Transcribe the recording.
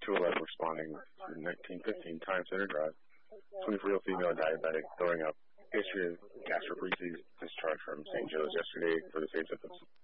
211 responding to 1915 Times Center Drive. 24-year-old female diabetic throwing up. History of gastroparesis, discharged from St. Joe's yesterday for the same symptoms.